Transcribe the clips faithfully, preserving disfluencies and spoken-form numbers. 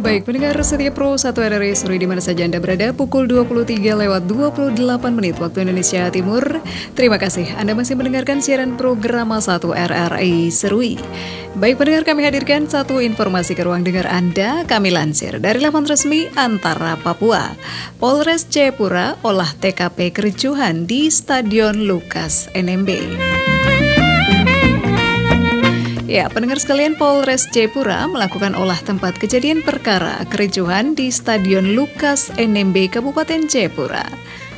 Baik, pendengar setia Pro satu R R I Suri di mana saja Anda berada, pukul dua puluh tiga lewat dua puluh delapan menit waktu Indonesia Timur. Terima kasih Anda masih mendengarkan siaran program satu R R I Serui. Baik pendengar, kami hadirkan satu informasi ke ruang dengar Anda. Kami lansir dari laman resmi Antara Papua. Polres Jayapura olah T K P kericuhan di Stadion Lukas N M B. Ya, pendengar sekalian, Polres Jayapura melakukan olah tempat kejadian perkara kericuhan di Stadion Lukas N M B Kabupaten Jayapura.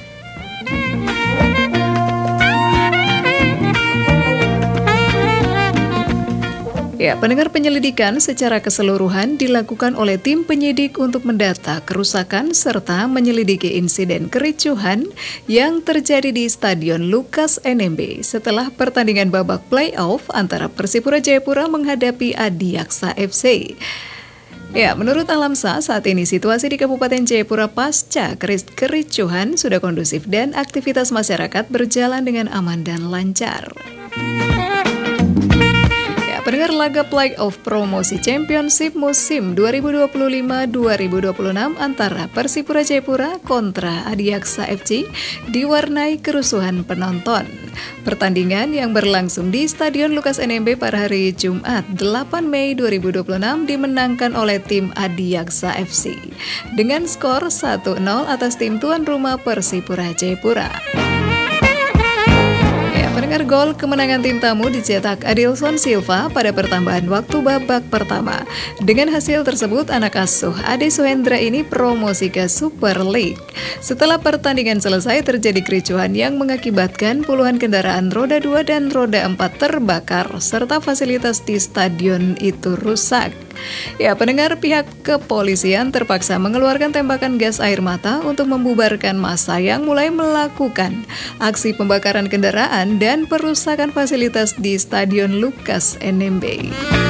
Ya, pendengar, penyelidikan secara keseluruhan dilakukan oleh tim penyidik untuk mendata kerusakan serta menyelidiki insiden kericuhan yang terjadi di Stadion Lukas N M B setelah pertandingan babak playoff antara Persipura Jayapura menghadapi Adiaksa F C. Ya, menurut Alamsa, saat ini situasi di Kabupaten Jayapura pasca kericuhan sudah kondusif dan aktivitas masyarakat berjalan dengan aman dan lancar. Pendengar, laga playoff promosi Championship musim dua ribu dua puluh lima dua ribu dua puluh enam antara Persipura Jayapura kontra Adiaksa F C diwarnai kerusuhan penonton. Pertandingan yang berlangsung di Stadion Lukas N M B pada hari Jumat delapan Mei dua ribu dua puluh enam dimenangkan oleh tim Adiaksa F C dengan skor satu nol atas tim tuan rumah Persipura Jayapura. Pendengar, gol kemenangan tim tamu dicetak Adilson Silva pada pertambahan waktu babak pertama. Dengan hasil tersebut, anak asuh Ade Suhendra ini promosi ke Super League. Setelah pertandingan selesai, terjadi kericuhan yang mengakibatkan puluhan kendaraan roda dua dan roda empat terbakar, serta fasilitas di stadion itu rusak. Ya, pendengar, pihak kepolisian terpaksa mengeluarkan tembakan gas air mata untuk membubarkan massa yang mulai melakukan aksi pembakaran kendaraan dan perusakan fasilitas di Stadion Lukas N M B.